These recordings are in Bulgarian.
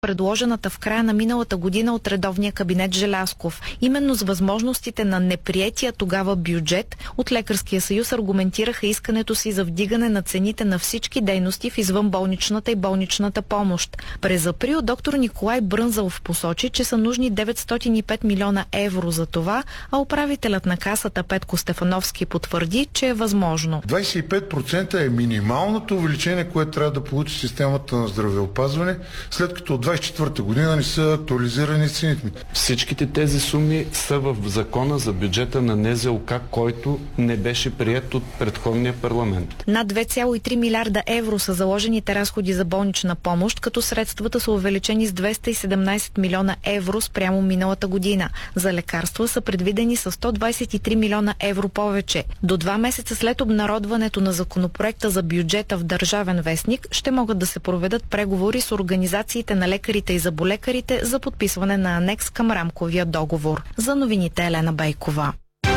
предложената в края на миналата година от редовния кабинет Желязков. Именно с възможностите на неприетия тогава бюджет от Лекарския съюз аргументираха искането си за вдигане на цените на всички дейности в извънболничната и болничната помощ. През април доктор Николай Брънзалов посочи, че са нужни 905 милиона евро за това, а управителят на касата Петко Стефановски потвърди, че е възможно. 25% е минималното увеличение, което трябва да получи системата на здравеопазване, след като от 24-та година не са актуализирани цените. Всичките тези суми са в закона за бюджета на НЗОК, който не беше приет от предходния парламент. Над 2,3 милиарда евро са заложените разходи за болнична помощ, като средствата са увеличени с 217 милиона евро спрямо миналата година. За лекарства са предвидени с 123 милиона евро повече. До 2 месеца след обнародването на законопроекта за бюджета в Държавен вестник ще могат да се проведат преговори с организациите на лекарите и зъболекарите за подписване на анекс към рамковия договор. За новините Елена Бейкова.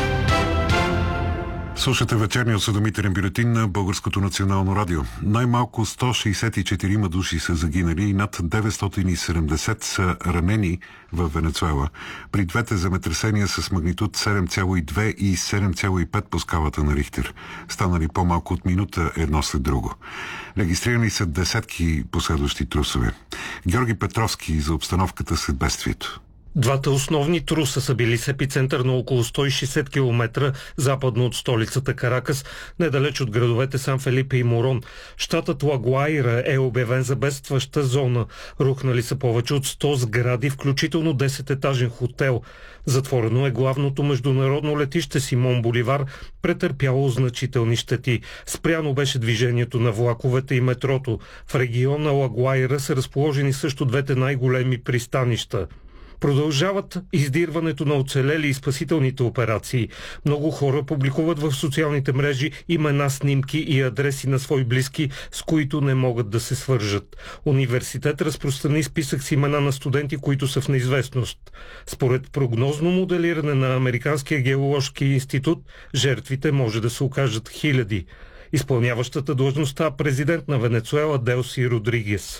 Слушате вечерния осведомителен бюлетин на Българското национално радио. Най-малко 164 души са загинали и над 970 са ранени в Венецуела. При двете земетресения с магнитуд 7,2 и 7,5 по скалата на Рихтер. Станали по-малко от минута едно след друго. Регистрирани са десетки последващи трусове. Георги Петровски за обстановката след бедствието. Двата основни труса са били с епицентър на около 160 км западно от столицата Каракас, недалеч от градовете Сан Фелипе и Морон. Щатът Ла Гуайра е обявен за бедстваща зона. Рухнали са повече от 100 сгради, включително 10-етажен хотел. Затворено е главното международно летище Симон Боливар, претърпяло значителни щети. Спряно беше движението на влаковете и метрото. В региона Ла Гуайра са разположени също двете най-големи пристанища. Продължават издирването на оцелели и спасителните операции. Много хора публикуват в социалните мрежи имена, снимки и адреси на свои близки, с които не могат да се свържат. Университет разпространи списък с имена на студенти, които са в неизвестност. Според прогнозно моделиране на Американския геоложки институт, жертвите може да се окажат хиляди. Изпълняващата длъжността президент на Венецуела Делси Родригес.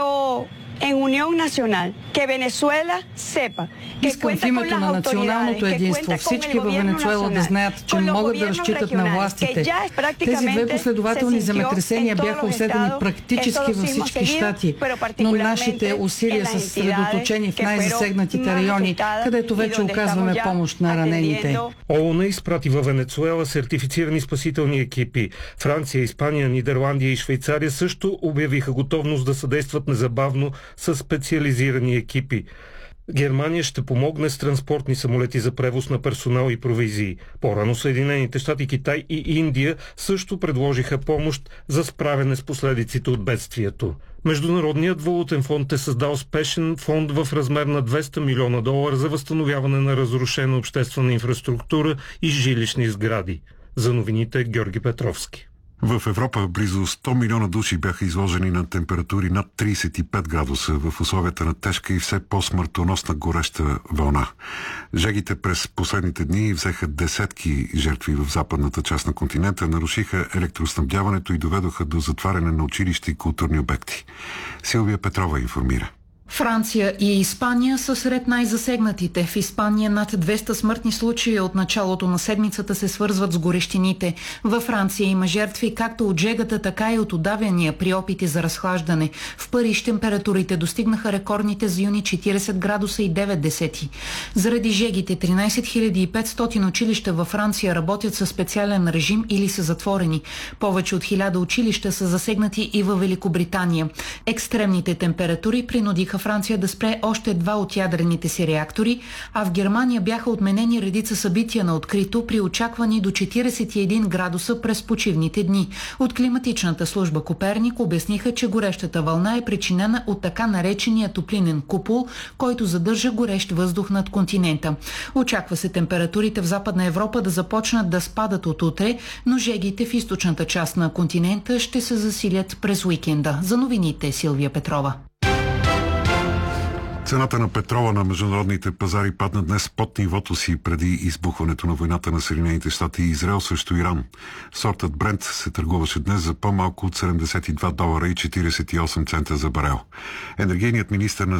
Искам в името на националното единство всички във Венецуела да знаят, че могат да разчитат на властите. Тези две последователни земетресения бяха усетени практически във всички щати, но нашите усилия са съсредоточени в най-засегнатите райони, където вече оказваме помощ на ранените. ООН изпрати във Венецуела сертифицирани спасителни екипи. Франция, Испания, Нидерландия и Швейцария също обявиха готовност да съдействат незабавно с специализирани екипи. Германия ще помогне с транспортни самолети за превоз на персонал и провизии. По-рано Съединените щати, Китай и Индия също предложиха помощ за справяне с последиците от бедствието. Международният валутен фонд е създал спешен фонд в размер на $200 милиона за възстановяване на разрушена обществена инфраструктура и жилищни сгради. За новините Георги Петровски. В Европа близо 100 милиона души бяха изложени на температури над 35 градуса в условията на тежка и все по-смъртоносна гореща вълна. Жегите през последните дни взеха десетки жертви в западната част на континента, нарушиха електроснабдяването и доведоха до затваряне на училища и културни обекти. Силвия Петрова информира. Франция и Испания са сред най-засегнатите. В Испания над 200 смъртни случаи от началото на седмицата се свързват с горещините. Във Франция има жертви както от жегата, така и от удавяния при опити за разхлаждане. В Париж температурите достигнаха рекордните за юни 40 градуса и 9 десети. Заради жегите 13 500 училища във Франция работят със специален режим или са затворени. Повече от 1000 училища са засегнати и във Великобритания. Екстремните температури принудиха Франция да спре още 2 от ядрените си реактори, а в Германия бяха отменени редица събития на открито при очаквани до 41 градуса през почивните дни. От климатичната служба Коперник обясниха, че горещата вълна е причинена от така наречения топлинен купол, който задържа горещ въздух над континента. Очаква се температурите в Западна Европа да започнат да спадат от утре, но жегите в източната част на континента ще се засилят през уикенда. За новините Силвия Петрова. Цената на петрола на международните пазари падна днес под нивото си преди избухването на войната на Съединените щати и Израел срещу Иран. Сортът Брент се търгуваше днес за по-малко от $72 и 48 цента за барел. Енергийният министър на